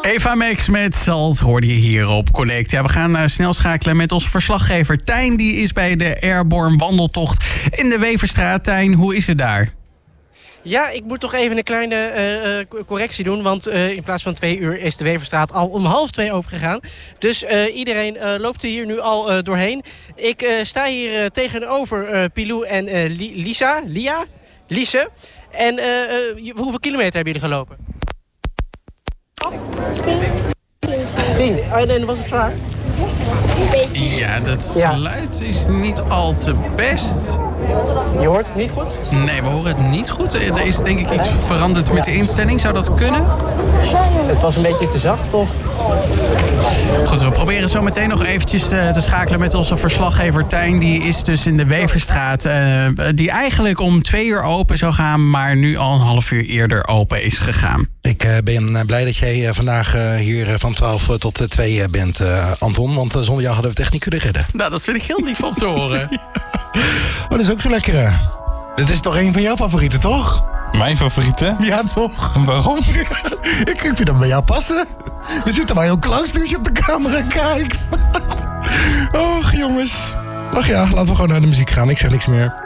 Eva Max met Salt hoorde je hier op Connect. Ja, we gaan snel schakelen met onze verslaggever Tijn. Die is bij de Airborne wandeltocht in de Weverstraat. Tijn, hoe is het daar? Ja, ik moet toch even een kleine correctie doen. Want in plaats van 2 uur is de Weverstraat al om 1:30 opengegaan. Dus iedereen loopt er hier nu al doorheen. Ik sta hier tegenover Pilou en Lise. En hoeveel kilometer hebben jullie gelopen? 10. En was het zwaar? Ja, dat geluid is niet al te best. Je hoort het niet goed? Nee, we horen het niet goed. Er is denk ik iets veranderd met de instelling. Zou dat kunnen? Het was een beetje te zacht, of? Goed, we proberen zo meteen nog eventjes te schakelen met onze verslaggever Tijn. Die is dus in de Weverstraat. Die eigenlijk om 2 uur open zou gaan, maar nu al een half uur eerder open is gegaan. Ik ben blij dat jij vandaag hier van 12 tot 2 bent, Anton. Want zonder jou hadden we het echt niet kunnen redden. Nou, dat vind ik heel lief om te horen. Oh, dat is ook zo lekker. Dit is toch een van jouw favorieten, toch? Mijn favoriete? Ja, toch? Waarom? ik vind hem bij jou passen. We zitten maar heel close nu als je op de camera kijkt. Och, jongens. Ach ja, laten we gewoon naar de muziek gaan. Ik zeg niks meer.